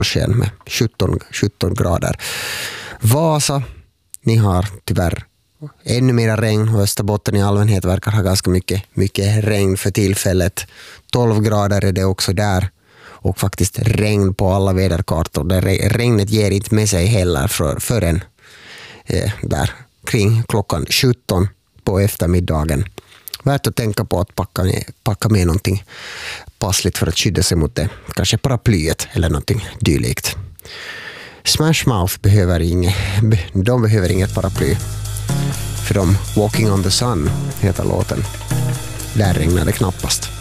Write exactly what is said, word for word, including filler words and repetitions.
solsken med sjutton, sjutton grader. Vasa, ni har tyvärr ännu mer regn och Österbotten i allmänhet verkar ha ganska mycket, mycket regn för tillfället. tolv grader är det också där och faktiskt regn på alla väderkartor. Det regnet ger inte med sig heller för, förrän eh, där kring klockan sjutton på eftermiddagen. Värt att tänka på att packa med, packa med någonting passligt för att skydda sig mot det. Kanske paraplyet eller någonting dylikt. Smash Mouth behöver inget, de behöver inget paraply. För de Walking on the Sun heter låten. Där regnar det knappast.